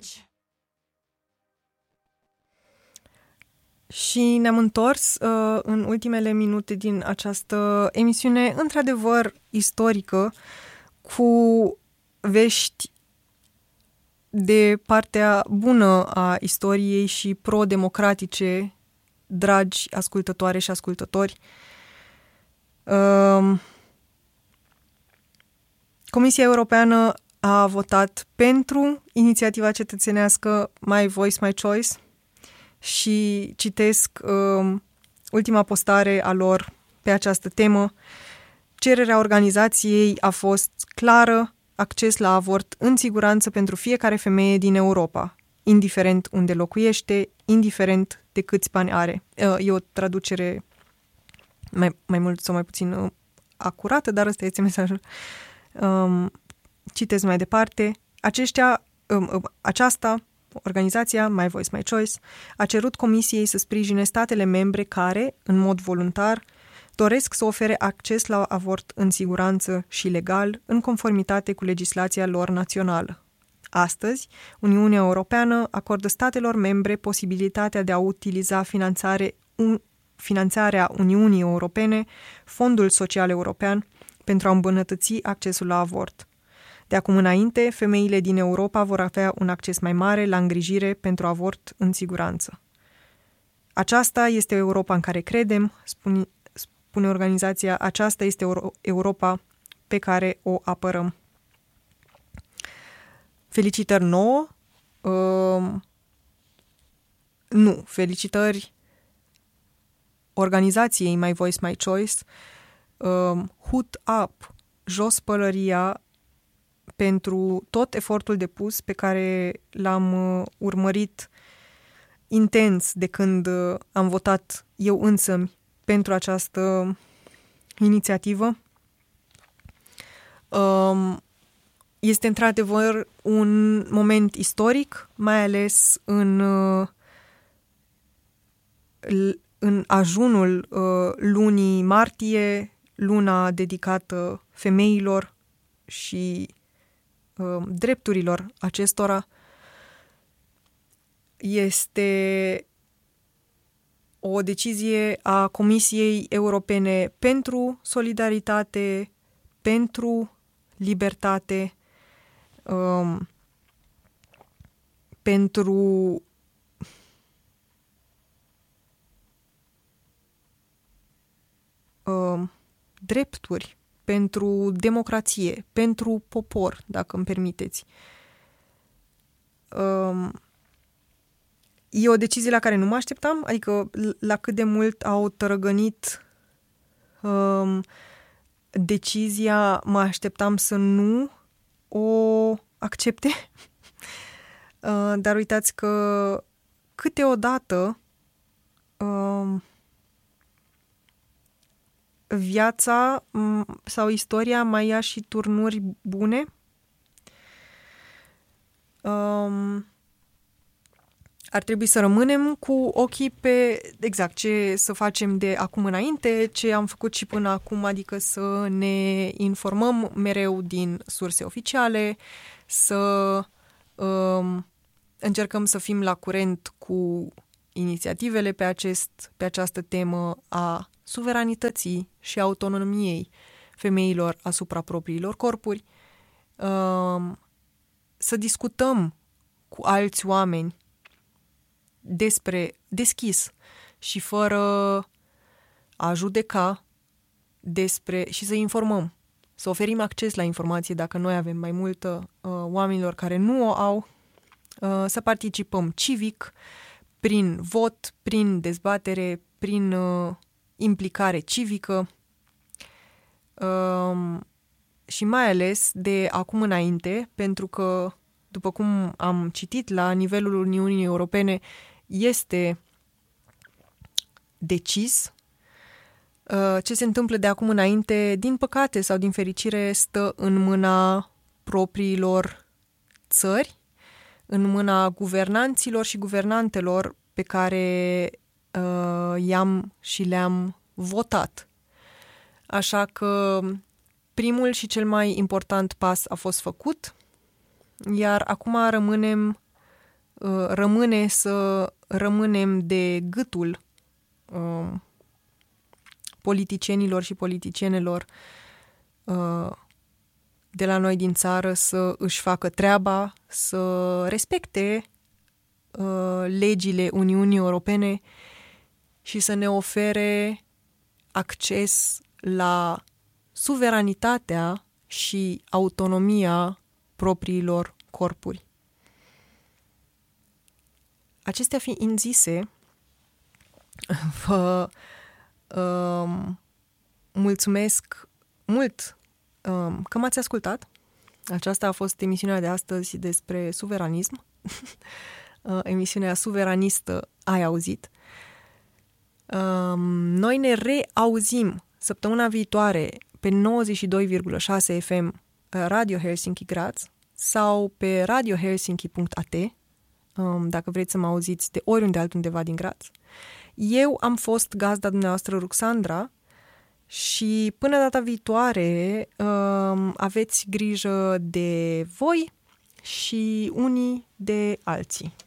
Și ne-am întors în ultimele minute din această emisiune, într-adevăr istorică, cu vești de partea bună a istoriei și pro-democratice, dragi ascultătoare și ascultători. Comisia Europeană a votat pentru inițiativa cetățenească My Voice, My Choice și citesc ultima postare a lor pe această temă. Cererea organizației a fost clară: acces la avort în siguranță pentru fiecare femeie din Europa, indiferent unde locuiește, indiferent de câți bani are. E o traducere mai mult sau mai puțin acurată, dar ăsta este mesajul. Citez mai departe. Aceasta, organizația My Voice, My Choice, a cerut Comisiei să sprijine statele membre care, în mod voluntar, doresc să ofere acces la avort în siguranță și legal, în conformitate cu legislația lor națională. Astăzi, Uniunea Europeană acordă statelor membre posibilitatea de a utiliza finanțarea Uniunii Europene, Fondul Social European, pentru a îmbunătăți accesul la avort. De acum înainte, femeile din Europa vor avea un acces mai mare la îngrijire pentru avort în siguranță. Aceasta este Europa în care credem, spune organizația, aceasta este Europa pe care o apărăm. Felicitări nouă. Felicitări organizației My Voice, My Choice. Hood up, jos pălăria, pentru tot efortul depus pe care l-am urmărit intens de când am votat eu însămi pentru această inițiativă. Este într-adevăr un moment istoric, mai ales în ajunul lunii martie, luna dedicată femeilor și drepturilor acestora. Este o decizie a Comisiei Europene pentru solidaritate, pentru libertate, pentru drepturi, pentru democrație, pentru popor, dacă îmi permiteți. E o decizie la care nu mă așteptam, adică la cât de mult au tărăgănit decizia, mă așteptam să nu o accepte. Dar uitați că câteodată viața sau istoria mai ia și turnuri bune. Ar trebui să rămânem cu ochii pe exact ce să facem de acum înainte, ce am făcut și până acum, adică să ne informăm mereu din surse oficiale, să încercăm să fim la curent cu inițiativele pe această temă a suveranității și autonomiei femeilor asupra propriilor corpuri, să discutăm cu alți oameni deschis și fără a judeca și să informăm, să oferim acces la informație dacă noi avem mai multă oamenilor care nu o au, să participăm civic, prin vot, prin dezbatere, prin implicare civică și mai ales de acum înainte, pentru că, după cum am citit, la nivelul Uniunii Europene este decis. Ce se întâmplă de acum înainte, din păcate sau din fericire, stă în mâna propriilor țări, în mâna guvernanților și guvernantelor pe care i-am și le-am votat. Așa că primul și cel mai important pas a fost făcut, iar acum rămânem rămâne să rămânem de gâtul politicienilor și politicienelor de la noi din țară să își facă treaba, să respecte legile Uniunii Europene și să ne ofere acces la suveranitatea și autonomia propriilor corpuri. Acestea fiind zise, vă mulțumesc mult că m-ați ascultat. Aceasta a fost emisiunea de astăzi despre suveranism. Emisiunea suveranistă Ai auzit. Noi ne reauzim săptămâna viitoare pe 92,6 FM Radio Helsinki Graz sau pe radiohelsinki.at dacă vreți să mă auziți de oriunde altundeva din Graz. Eu am fost gazda dumneavoastră, Ruxandra, și până data viitoare aveți grijă de voi și unii de alții.